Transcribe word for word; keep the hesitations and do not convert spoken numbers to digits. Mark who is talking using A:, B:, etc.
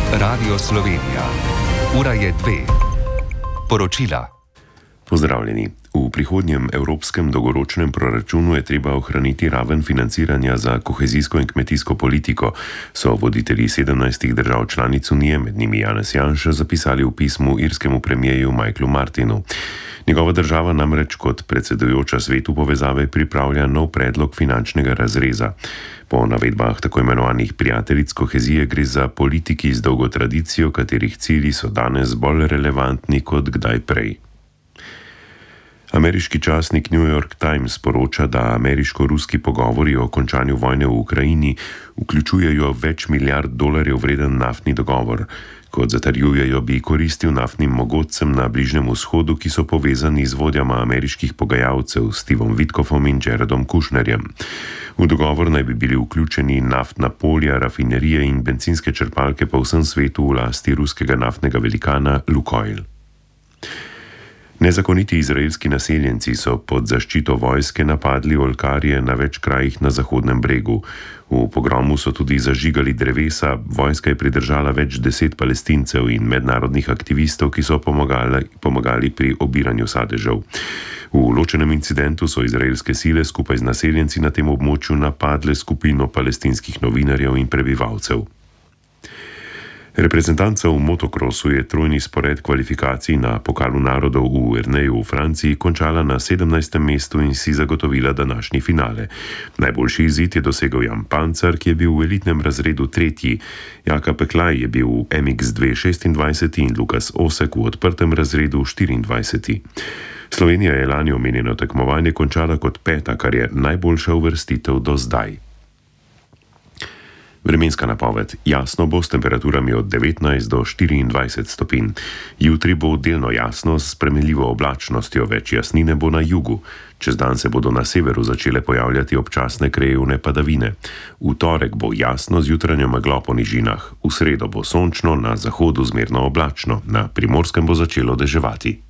A: Radio Slovenija. Ura je dve. Poročila.
B: Pozdravljeni. V prihodnjem evropskem dolgoročnem proračunu je treba ohraniti raven financiranja za kohezijsko in kmetijsko politiko, so voditelji sedemnajstih držav članic Unije, med njimi Janez Janša, zapisali v pismu irskemu premijeju Michaelu Martinu. Njegova država namreč kot predsedujoča svetu povezave pripravlja nov predlog finančnega razreza. Po navedbah tako imenovanih prijateljic kohezije gre za politiki z dolgo tradicijo, katerih cilji so danes bolj relevantni kot kdaj prej. Ameriški časnik New York Times poroča, da ameriško-ruski pogovori o končanju vojne v Ukrajini vključujejo več milijard dolarjev vreden naftni dogovor. Kot zatrjujejo, bi koristil naftnim mogotcem na Bližnjem vzhodu, ki so povezani z vodjama ameriških pogajalcev Stevom Witkoffom in Jaredom Kushnerjem. V dogovor naj bi bili vključeni naftna polja, rafinerije in bencinske črpalke po vsem svetu v lasti ruskega naftnega velikana Lukoil. Nezakoniti izraelski naseljenci so pod zaščito vojske napadli oljkarje na več krajih na Zahodnem bregu. V pogromu so tudi zažigali drevesa, vojska je pridržala več deset Palestincev in mednarodnih aktivistov, ki so pomagali, pomagali pri obiranju sadežev. V ločenem incidentu so izraelske sile skupaj z naseljenci na tem območju napadle skupino palestinskih novinarjev in prebivalcev. Reprezentanca v motokrosu je trojni spored kvalifikacij na Pokalu narodov v Erneju v Franciji končala na sedemnajstem mestu in si zagotovila današnji finale. Najboljši izid je dosegel Jan Pancar, ki je bil v elitnem razredu tretji. Jaka Peklaj je bil v M X dva šestindvajset in Lukas Osek v odprtem razredu štiriindvajseti. Slovenija je lani omenjeno tekmovanje končala kot peta, kar je najboljša uvrstitev do zdaj. Vremenska napoved. Jasno bo s temperaturami od devetnajst do štiriindvajset stopinj. Jutri bo delno jasno s spremenljivo oblačnostjo, več jasnine bo na jugu. Čez dan se bodo na severu začele pojavljati občasne krajevne padavine. V torek bo jasno z jutranjo meglo po nižinah. V sredo bo sončno, na zahodu zmerno oblačno, na Primorskem bo začelo deževati.